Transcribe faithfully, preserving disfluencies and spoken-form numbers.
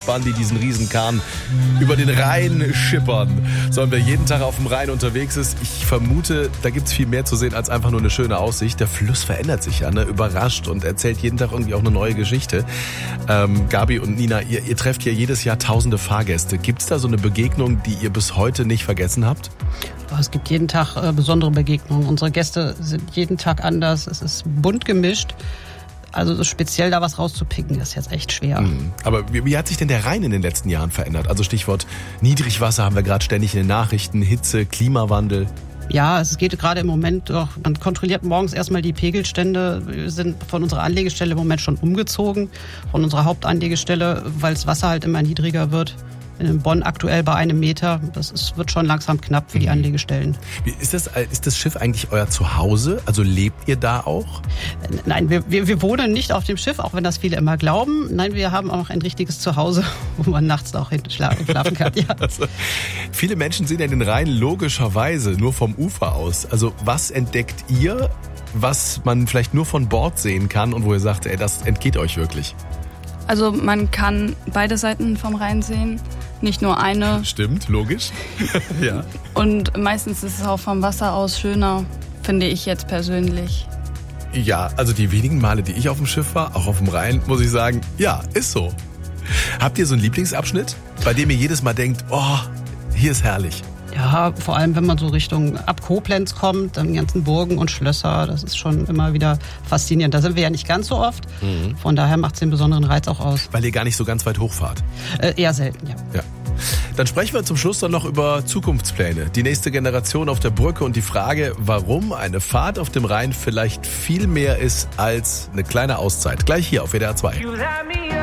Nachbarn, die diesen Riesenkahn über den Rhein schippern. Sondern wer jeden Tag auf dem Rhein unterwegs ist, ich vermute, da gibt's viel mehr zu sehen als einfach nur eine schöne Aussicht. Der Fluss verändert sich ja, ne? Überrascht und erzählt jeden Tag irgendwie auch eine neue Geschichte. Ähm, Gabi und Nina, ihr, ihr trefft hier jedes Jahr tausende Fahrgäste. Gibt's da so eine Begegnung, die ihr bis heute nicht vergessen habt? Es gibt jeden Tag äh, besondere Begegnungen. Unsere Gäste sind jeden Tag anders. Es ist bunt gemischt. Also so speziell da was rauszupicken, ist jetzt echt schwer. Mhm. Aber wie, wie hat sich denn der Rhein in den letzten Jahren verändert? Also Stichwort Niedrigwasser haben wir gerade ständig in den Nachrichten, Hitze, Klimawandel. Ja, es geht gerade im Moment doch, man kontrolliert morgens erstmal die Pegelstände. Wir sind von unserer Anlegestelle im Moment schon umgezogen, von unserer Hauptanlegestelle, weil das Wasser halt immer niedriger wird. In Bonn aktuell bei einem Meter. Das ist, wird schon langsam knapp für die Anlegestellen. Wie ist das, ist das Schiff eigentlich euer Zuhause? Also lebt ihr da auch? Nein, wir, wir, wir wohnen nicht auf dem Schiff, auch wenn das viele immer glauben. Nein, wir haben auch ein richtiges Zuhause, wo man nachts auch hinten schlafen, schlafen kann. Ja. Also, viele Menschen sehen ja den Rhein logischerweise nur vom Ufer aus. Also was entdeckt ihr, was man vielleicht nur von Bord sehen kann und wo ihr sagt, ey, das entgeht euch wirklich? Also man kann beide Seiten vom Rhein sehen, nicht nur eine. Stimmt, logisch. Ja. Und meistens ist es auch vom Wasser aus schöner, finde ich jetzt persönlich. Ja, also die wenigen Male, die ich auf dem Schiff war, auch auf dem Rhein, muss ich sagen, ja, ist so. Habt ihr so einen Lieblingsabschnitt, bei dem ihr jedes Mal denkt, oh, hier ist herrlich? Ja, vor allem wenn man so Richtung ab Koblenz kommt, dann die ganzen Burgen und Schlösser, das ist schon immer wieder faszinierend. Da sind wir ja nicht ganz so oft, mhm. Von daher macht es den besonderen Reiz auch aus. Weil ihr gar nicht so ganz weit hochfahrt? Äh, eher selten, ja. Ja. Dann sprechen wir zum Schluss dann noch über Zukunftspläne, die nächste Generation auf der Brücke und die Frage, warum eine Fahrt auf dem Rhein vielleicht viel mehr ist als eine kleine Auszeit. Gleich hier auf W D R zwei.